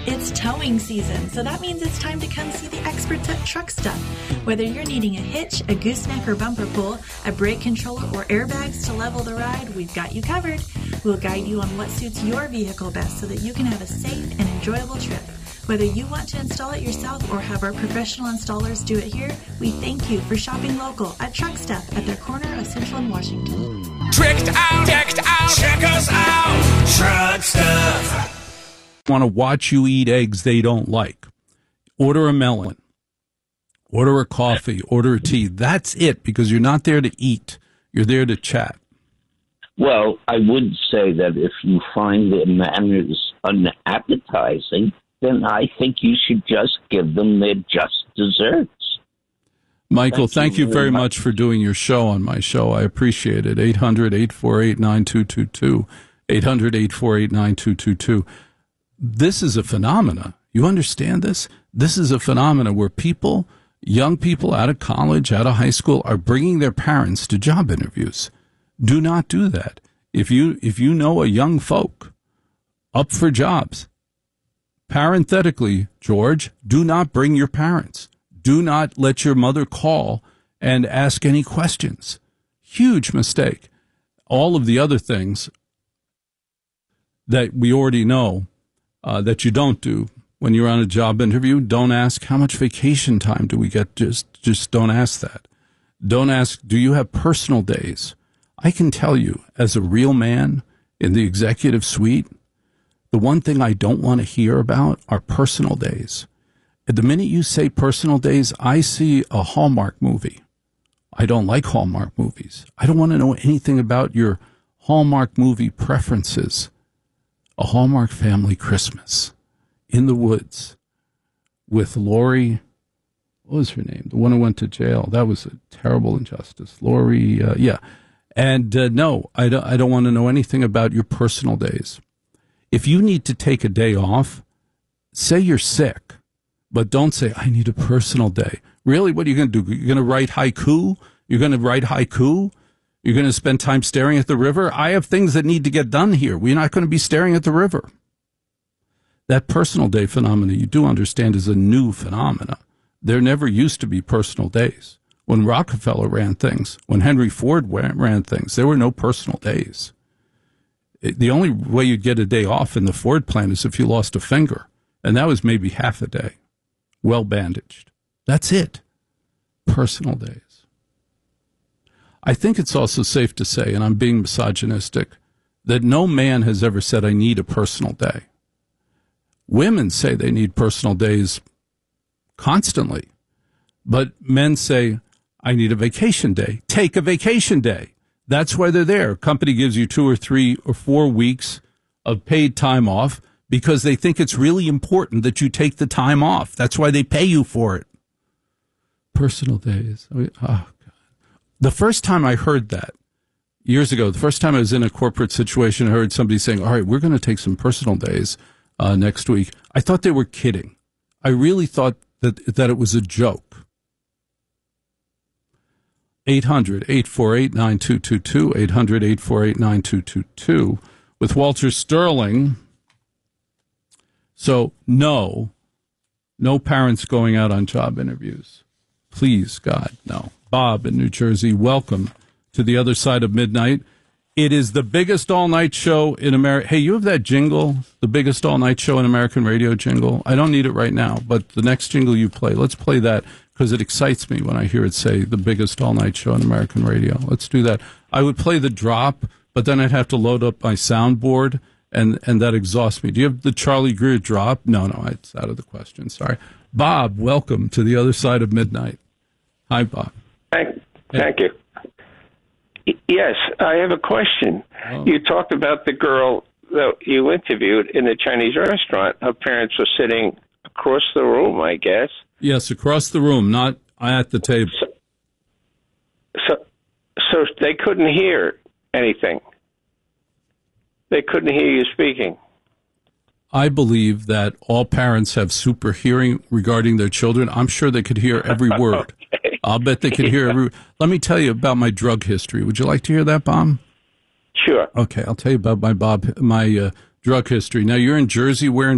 It's towing season, so that means it's time to come see the experts at Truck Stuff. Whether you're needing a hitch, a gooseneck or bumper pull, a brake controller, or airbags to level the ride, we've got you covered. We'll guide you on what suits your vehicle best so that you can have a safe and enjoyable trip. Whether you want to install it yourself or have our professional installers do it here, we thank you for shopping local at Truck Stuff at their corner of Central and Washington. Tricked out, decked out, check us out, Truck Stuff. Want to watch you eat eggs they don't like. Order a melon. Order a coffee. Order a tea. That's it, because you're not there to eat. You're there to chat. Well, I would say that if you find their manners unappetizing, then I think you should just give them their just desserts. Michael, thank you very much for doing your show on my show. I appreciate it. 800-848-9222. 800-848-9222. This is a phenomena. You understand this? This is a phenomena where people, young people out of college, out of high school, are bringing their parents to job interviews. Do not do that. If you know a young folk up for jobs, parenthetically, George, do not bring your parents. Do not let your mother call and ask any questions. Huge mistake. All of the other things that we already know that you don't do when you're on a job interview. Don't ask, how much vacation time do we get? Just don't ask that. Don't ask, do you have personal days? I can tell you, as a real man in the executive suite, the one thing I don't want to hear about are personal days. The minute you say personal days, I see a Hallmark movie. I don't like Hallmark movies. I don't want to know anything about your Hallmark movie preferences. A Hallmark Family Christmas in the woods with Lori. What was her name? The one who went to jail. That was a terrible injustice. Lori, yeah. And no, I don't want to know anything about your personal days. If you need to take a day off, say you're sick, but don't say, I need a personal day. Really? What are you going to do? You're going to write haiku? You're going to write haiku? You're going to spend time staring at the river? I have things that need to get done here. We're not going to be staring at the river. That personal day phenomena, you do understand, is a new phenomena. There never used to be personal days. When Rockefeller ran things, when Henry Ford ran things, there were no personal days. The only way you'd get a day off in the Ford plant is if you lost a finger, and that was maybe half a day, well bandaged. That's it. Personal days. I think it's also safe to say, and I'm being misogynistic, that no man has ever said, I need a personal day. Women say they need personal days constantly, but men say, I need a vacation day. Take a vacation day. That's why they're there. A company gives you 2 or 3 or 4 weeks of paid time off because they think it's really important that you take the time off. That's why they pay you for it. Personal days. Oh, God. The first time I heard that, years ago, the first time I was in a corporate situation, I heard somebody saying, all right, we're going to take some personal days next week. I thought they were kidding. I really thought that it was a joke. 800-848-9222, 800-848-9222, with Walter Sterling. So, no parents going out on job interviews. Please, God, no. Bob in New Jersey, welcome to the other side of midnight. It is the biggest all-night show in America. Hey, you have that jingle, the biggest all-night show in American radio jingle? I don't need it right now, but the next jingle you play, let's play that because it excites me when I hear it say the biggest all-night show in American radio. Let's do that. I would play the drop, but then I'd have to load up my soundboard, and that exhausts me. Do you have the Charlie Greer drop? No, it's out of the question. Sorry. Bob, welcome to the other side of midnight. Hi, Bob. Thank you. Yes, I have a question. Oh. You talked about the girl that you interviewed in the Chinese restaurant. Her parents were sitting across the room, I guess. Yes, across the room, not at the table. So they couldn't hear anything. They couldn't hear you speaking. I believe that all parents have super hearing regarding their children. I'm sure they could hear every word. Okay. I'll bet they could hear every. Let me tell you about my drug history. Would you like to hear that, Bob? Sure. Okay, I'll tell you about my drug history. Now, you're in Jersey. Where in